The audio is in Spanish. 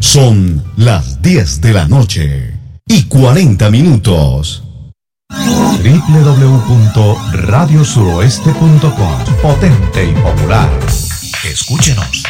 Son las 10 de la noche y 40 minutos. www.radiosuroeste.com. Potente y popular. Escúchenos